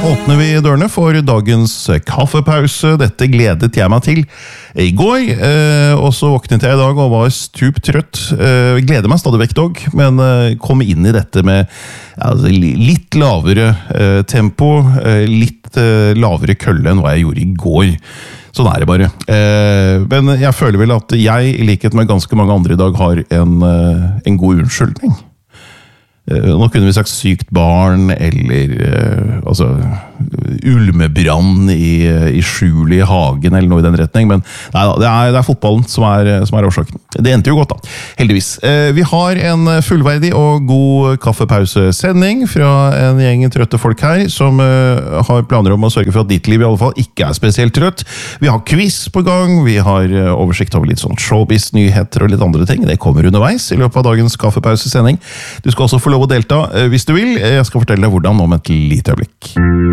åpner vi dørene for dagens kaffepause. Dette gledet jeg meg til i går, og så våknet jeg i dag og var stup trøtt. Gleder meg stadig vekk dog, men kom inn i dette med litt lavere tempo, litt lavere kølle enn hva jeg gjorde i går. Sånn det bare. Men jeg føler vel at jeg, i likhet med ganske mange andre i dag, har en god unnskyldning. Nå kunne vi sagt sykt barn, eller ulmebrann i skjul i hagen, eller noe i den retning, men nei, det er fotballen som er årsaken. Det endte jo godt da, heldigvis. Vi har en fullverdig og god kaffepausesending fra en gjeng trøtte folk her, som har planer om å sørge for at ditt liv i alle fall ikke er spesielt trøtt. Vi har quiz på gang, vi har oversikt over litt sånn showbiz-nyheter og litt andre ting. Det kommer underveis i løpet av dagens kaffepausesending. Du skal også få lov å delta hvis du vil. Jeg skal fortelle deg hvordan om et lite øyeblikk.